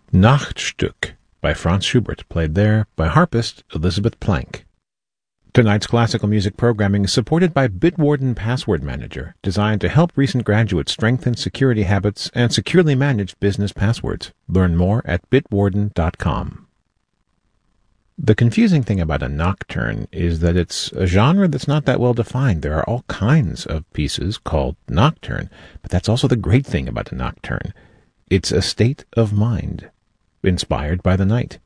Nachtstück by Franz Schubert, played there by harpist Elizabeth Plank. Tonight's classical music programming is supported by Bitwarden Password Manager, designed to help recent graduates strengthen security habits and securely manage business passwords. Learn more at bitwarden.com. The confusing thing about a nocturne is that it's a genre that's not that well defined. There are all kinds of pieces called nocturne, but that's also the great thing about a nocturne. It's a state of mind, inspired by the night.